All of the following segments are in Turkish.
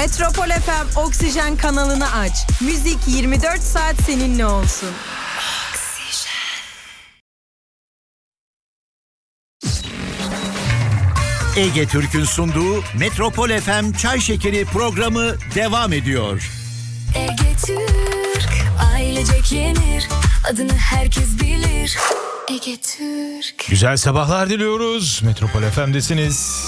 Metropol FM Oksijen kanalını aç. Müzik 24 saat seninle olsun. Ege Türk'ün sunduğu Metropol FM Çay Şekeri programı devam ediyor. Ege Türk, ailecek yenir, adını herkes bilir. Ege Türk. Güzel sabahlar diliyoruz. Metropol FM'desiniz.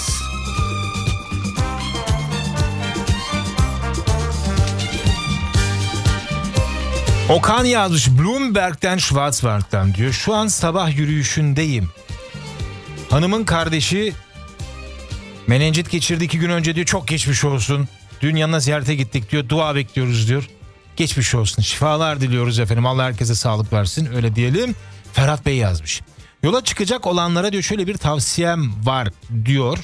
Okan yazmış Bloomberg'den, Schwarzwald'dan diyor. Şu an sabah yürüyüşündeyim. Hanımın kardeşi menenjit geçirdi 2 gün önce diyor. Çok geçmiş olsun. Dün yanına ziyarete gittik diyor. Dua bekliyoruz diyor. Geçmiş olsun. Şifalar diliyoruz efendim. Allah herkese sağlık versin. Öyle diyelim. Ferhat Bey yazmış. Yola çıkacak olanlara diyor şöyle bir tavsiyem var diyor.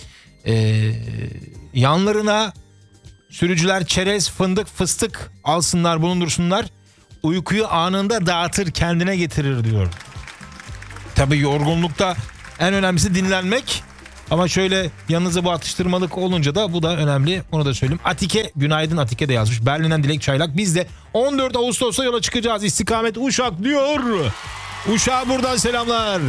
Yanlarına sürücüler çerez, fındık, fıstık alsınlar, bulundursunlar. Uykuyu anında dağıtır, kendine getirir diyor. Tabii yorgunlukta en önemlisi dinlenmek. Ama şöyle yanınıza bu atıştırmalık olunca da bu da önemli. Onu da söyleyeyim. Atike, günaydın Atike de yazmış. Berlin'den Dilek Çaylak. Biz de 14 Ağustos'ta yola çıkacağız. İstikamet Uşak diyor. Uşak'a buradan selamlar.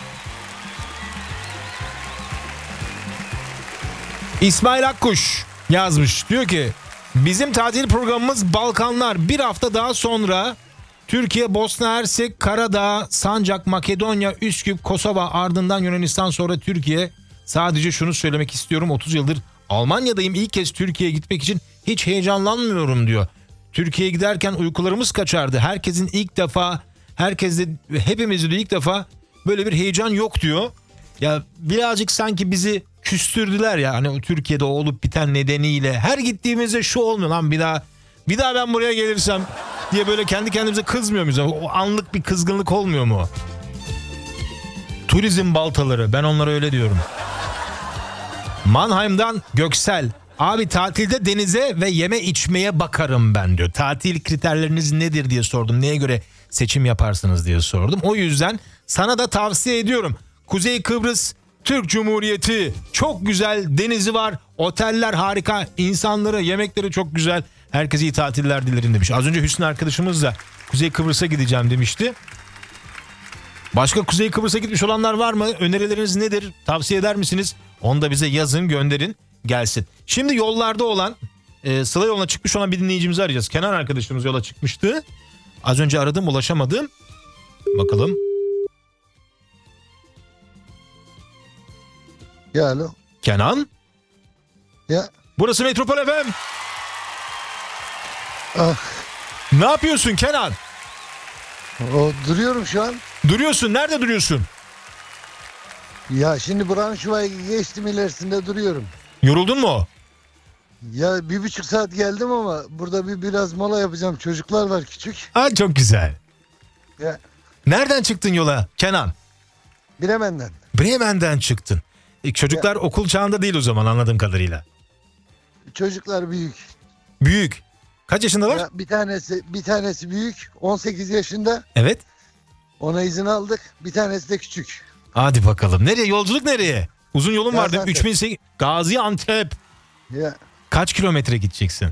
İsmail Akkuş yazmış. Diyor ki bizim tatil programımız Balkanlar. Bir hafta daha sonra Türkiye, Bosna Hersek, Karadağ, Sancak, Makedonya, Üsküp, Kosova, ardından Yunanistan, sonra Türkiye. Sadece şunu söylemek istiyorum. 30 yıldır Almanya'dayım. İlk kez Türkiye'ye gitmek için hiç heyecanlanmıyorum diyor. Türkiye'ye giderken uykularımız kaçardı. Herkesin ilk defa, hepimizin de ilk defa böyle bir heyecan yok diyor. Ya birazcık sanki bizi küstürdüler ya. Hani Türkiye'de olup biten nedeniyle. Her gittiğimizde şu olmuyor lan, bir daha ben buraya gelirsem diye böyle kendi kendimize kızmıyor muyuz? O anlık bir kızgınlık olmuyor mu? Turizm baltaları, ben onlara öyle diyorum. Mannheim'dan Göksel. Abi tatilde denize ve yeme içmeye bakarım ben diyor. Tatil kriterleriniz nedir diye sordum. Neye göre seçim yaparsınız diye sordum. O yüzden sana da tavsiye ediyorum. Kuzey Kıbrıs Türk Cumhuriyeti, çok güzel denizi var. Oteller harika, insanları, yemekleri çok güzel. Herkese iyi tatiller dilerim demiş. Az önce Hüsnü arkadaşımız da Kuzey Kıbrıs'a gideceğim demişti. Başka Kuzey Kıbrıs'a gitmiş olanlar var mı? Önerileriniz nedir? Tavsiye eder misiniz? Onu da bize yazın, gönderin, gelsin. Şimdi yollarda olan, Sıla yoluna çıkmış olan bir dinleyicimizi arayacağız. Kenan arkadaşımız yola çıkmıştı. Az önce aradım, ulaşamadım. Bakalım. Ya alo. Kenan? Ya. Burası Metropol FM. Ah. Ne yapıyorsun Kenan? Duruyorum şu an. Duruyorsun. Nerede duruyorsun? Ya şimdi Braunschweig'ı geçtim, ilerisinde duruyorum. Yoruldun mu? Ya 1,5 saat geldim ama burada biraz mola yapacağım. Çocuklar var küçük. Ha, çok güzel. Ya. Nereden çıktın yola Kenan? Bremen'den. Bremen'den çıktın. Çocuklar ya, okul çağında değil o zaman anladığım kadarıyla. Çocuklar büyük. Büyük. Kaç yaşındalar? Ya bir tanesi büyük, 18 yaşında. Evet. Ona izin aldık. Bir tanesi de küçük. Hadi bakalım. Nereye? Yolculuk nereye? Uzun yolun vardı. Gaziantep. 3800 Gaziantep. Ya. Kaç kilometre gideceksin?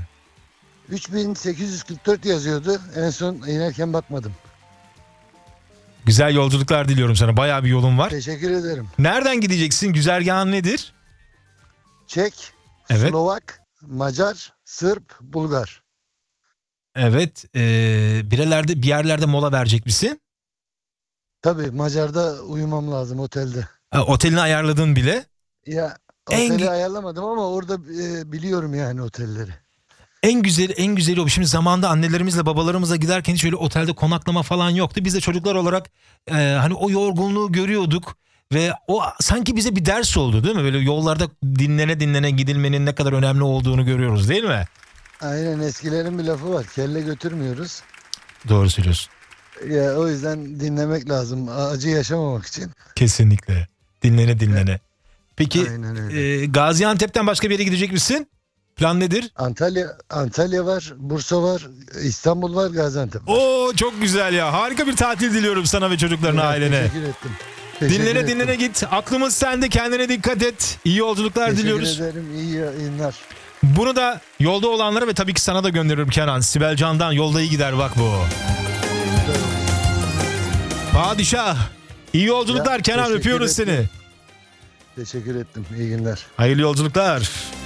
3844 yazıyordu. En son inerken bakmadım. Güzel yolculuklar diliyorum sana. Bayağı bir yolun var. Teşekkür ederim. Nereden gideceksin? Güzergahın nedir? Çek, Evet. Slovak, Macar, Sırp, Bulgar. Evet. Bir yerlerde mola verecek misin? Tabii Macar'da uyumam lazım, otelde. Otelini ayarladın bile. Ya oteli ayarlamadım ama orada biliyorum yani otelleri. En güzeli o. Şimdi zamanında annelerimizle babalarımızla giderken hiç öyle otelde konaklama falan yoktu. Biz de çocuklar olarak hani o yorgunluğu görüyorduk ve o sanki bize bir ders oldu değil mi? Böyle yollarda dinlene gidilmenin ne kadar önemli olduğunu görüyoruz değil mi? Aynen, eskilerin bir lafı var. Kelle götürmüyoruz. Doğru söylüyorsun. Ya o yüzden dinlemek lazım. Acı yaşamamak için. Kesinlikle. Dinlene. Peki Gaziantep'ten başka bir yere gidecek misin? Plan nedir? Antalya var, Bursa var, İstanbul var, Gaziantep var. Oo, çok güzel ya. Harika bir tatil diliyorum sana ve çocuklarına, ailene. Teşekkür ettim. Dinlene git. Aklımız sende. Kendine dikkat et. İyi yolculuklar diliyoruz. Teşekkür ederim. İyi yayınlar. Bunu da yolda olanlara ve tabii ki sana da gönderiyorum Kenan. Sibel Can'dan yolda iyi gider bak bu. Padişah. İyi yolculuklar Ya, Kenan, teşekkür öpüyoruz ettim. seni. Teşekkür ettim. İyi günler. Hayırlı yolculuklar.